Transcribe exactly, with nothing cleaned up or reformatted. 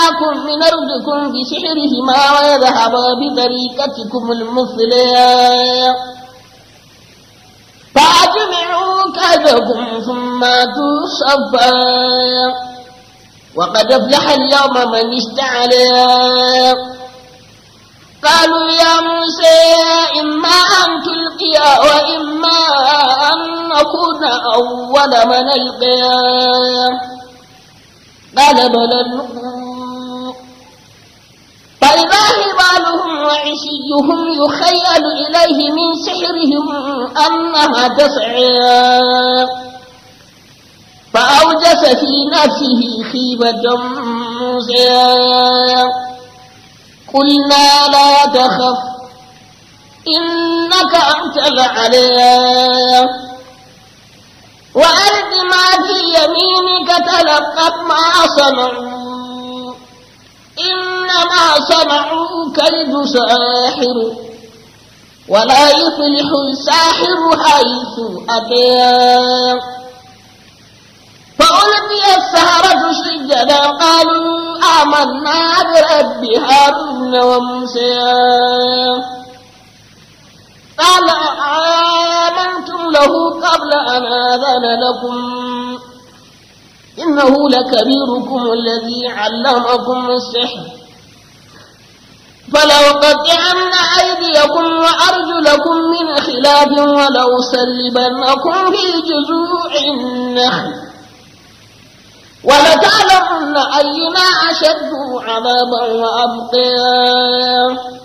يخرجاكم من أرضكم بسحرهما ويذهبا بطريقتكم المثلى فأجمعوا كيدكم ثم أتوا صفا وقد أفلح اليوم من اشتعل. قالوا يا موسى إما أن تلقي وإما أن نكون أول من ألقي. قال بل ألقوا. فإذا حبالهم وعصيهم يخيل إليه من سحرهم أنها تسعى فأوجس في نفسه خيفة موسى. قلنا لا تخف إنك أنت الأعلى وألق ما في يمينك تلقف ما صنعوا إنما صنعوا كيد ساحر ولا يفلح الساحر حيث أتى. فألقي السحرة سجدا قالوا آمنا برب هارون وموسى. قال آمنتم له قبل أن آذن لكم إنه لكبيركم الذي علمكم السحر فلأقطعن أيديكم وأرجلكم من خلاف ولأصلبنكم في جذوع النخل ولتعلمن أينا أشد عذابا وأبقى.